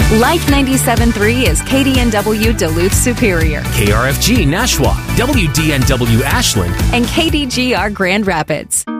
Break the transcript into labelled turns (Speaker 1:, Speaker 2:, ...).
Speaker 1: Like 97.3 is KDNW Duluth Superior
Speaker 2: KRFG Nashua, WDNW Ashland,
Speaker 1: and KDGR Grand Rapids.